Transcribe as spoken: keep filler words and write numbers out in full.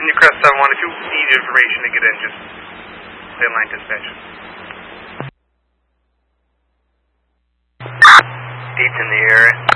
Newcrest seven one, if you need information to get in, just stay in line dispatch. Pete's in the area.